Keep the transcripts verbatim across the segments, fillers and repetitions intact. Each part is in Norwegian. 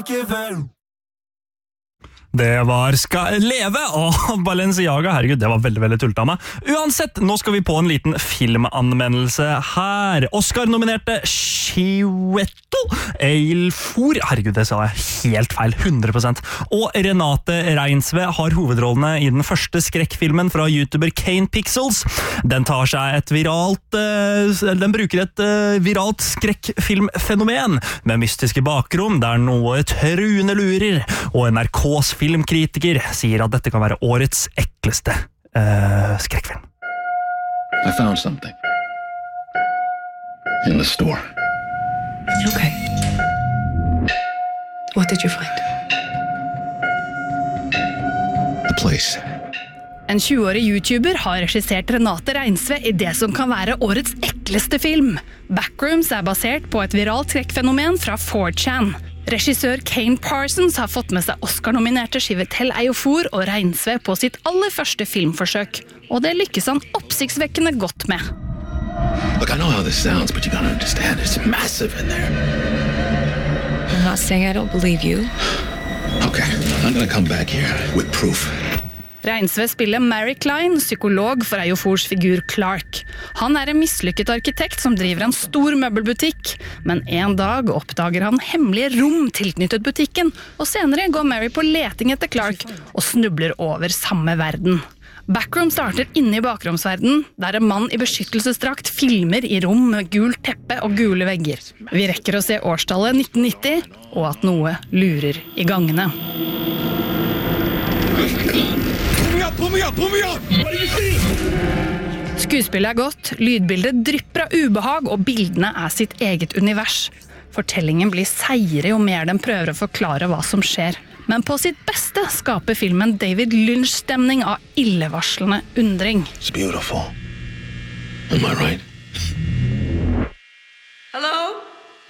Det var Skal leve av Balenciaga. Herregud, det var veldig, veldig tullt av meg. Uansett, nå skal vi på en liten filmanmeldelse her. Oscar-nominerte Chiwetel Ejiofor. Herregud, det sa jeg helt feil. hundre prosent. Og Renate Reinsve har hovedrollene i den første skrekkfilmen fra YouTuber Kane Pixels. Den tar seg et viralt... Uh, den bruker et uh, viralt skrekkfilmfenomen med mystiske bakrom der noe truende lurer, og N R K's filmkritiker sier at dette kan være årets ekleste uh, skrekkfilm. I found something in the store. Okay. What did you find? A place. En tjue-årig YouTuber har regissert Renate Reinsve i det som kan være årets ekleste film. Backrooms er basert på et viralt skrekkfenomen fra four chan. Regissør Kane Parsons har fått med seg Oscar-nominerte Chiwetel Ejiofor og Reinsve på sitt aller første filmforsøk, og det lykkes han oppsiktsvekkende godt med. Look, I know how this sounds, but you gotta understand, it's massive in there. I'm not saying I don't believe you. Okay, I'm gonna come back here with proof. Reinsve spiller Mary Klein, psykolog for Ejofors figur Clark. Han er en mislykket arkitekt som driver en stor møbelbutikk, men en dag oppdager han hemmelige rom tilknyttet butikken, og senere går Mary på leting etter Clark og snubler over samme verden. Backroom starter inne i bakromsverden, der en mann i beskyttelsesdrakt filmer i rom med gult teppe og gule vegger. Vi rekker å se årstallet nitten nitti, og at noe lurer i gangene. Skuespillet er godt, lydbildet drypper av ubehag, og bildene er sitt eget univers. Fortellingen blir seigere jo mer den prøver å forklare hva som skjer. Men på sitt beste skaper filmen David Lynch-stemning av illevarslende undring. It's beautiful. Am I right? Hello?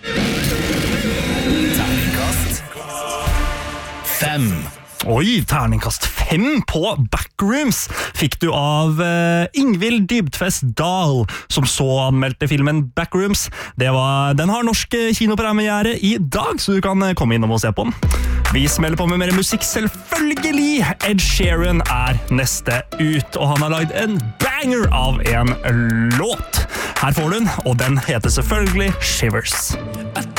Terningkast fem. Oi, terningkast fem på Backrooms fikk du av uh, Ingvild Dybtfest Dahl, som så anmeldte filmen Backrooms. Det var, den har norsk kinopremiere i dag, så du kan komme innom og se på den. Vi smeller på med mer musikk, selvfølgelig. Ed Sheeran er neste ut, og han har lagd en banger av en låt. Her får du den, og den heter selvfølgelig Shivers.